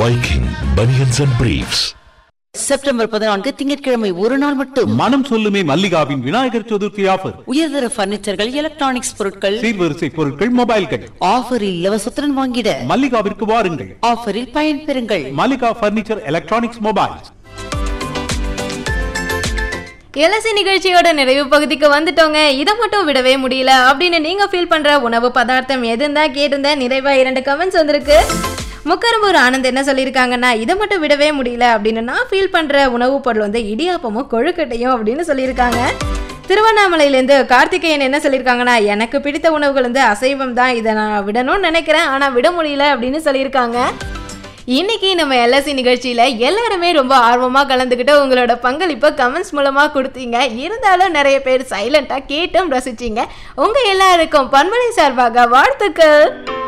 Viking Bunions and Briefs. September 14 திங்கட்கிழமை ஒரு நாள் மட்டும் மனம் சொல்லுமே மல்லிகாவின் விநாயகர் சதுர்த்தி ஆஃபர். உயர்தர பர்னிச்சர்கள், எலக்ட்ரானிக்ஸ் பொருட்கள், சீர்வரிசை பொருட்கள், மொபைல்கள் ஆஃபரில் இலவசத்துடன் வாங்கிட மல்லிகாவிற்கு வாருங்கள். ஆஃபரில் பயன் பெறுங்கள். Mallika furniture, electronics, mobiles. LSC நிகழ்ச்சியோட நிறைவு பகுதிக்கு வந்துட்டோங்க. இதை மட்டும் விடவே முடியல அப்படின்னு நீங்க ஃபீல் பண்ற உணவு பதார்த்தம் எதுன்னு தான் கேட்டிருந்தேன். நிறைவா 2 கமெண்ட்ஸ் வந்திருக்கு. முக்கரம்பூர் ஆனந்த் என்ன சொல்லியிருக்காங்கன்னா, இதை மட்டும் விடவே முடியல அப்படின்னு நான் ஃபீல் பண்ற உணவு பொருள் வந்து இடியாப்பமும் கொழுக்கட்டையும் அப்படின்னு சொல்லியிருக்காங்க. திருவண்ணாமலையிலேருந்து கார்த்திகேயன் என்ன சொல்லியிருக்காங்கன்னா, எனக்கு பிடித்த உணவுகள் வந்து அசைவம் தான், இதை நான் விடணும்னு நினைக்கிறேன் ஆனால் விட முடியல அப்படின்னு சொல்லியிருக்காங்க. இன்னைக்கு நம்ம எல்எஸ்சி நிகழ்ச்சியில எல்லாருமே ரொம்ப ஆர்வமா கலந்துக்கிட்டு உங்களோட பங்களிப்பை கமெண்ட்ஸ் மூலமா கொடுத்தீங்க. இருந்தாலும் நிறைய பேர் சைலண்டா கேட்டும் ரசிச்சிங்க. உங்க எல்லாருக்கும் பண்பலை சார்பாக வாழ்த்துக்கள்.